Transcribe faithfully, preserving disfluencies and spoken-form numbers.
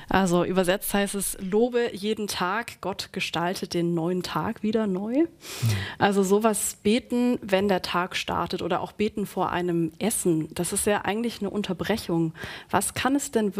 Also übersetzt heißt es, lobe jeden Tag, Gott gestaltet den neuen Tag wieder neu. Mhm. Also sowas beten, wenn der Tag startet oder auch beten vor einem Essen, das ist ja eigentlich eine Unterbrechung. Was kann es denn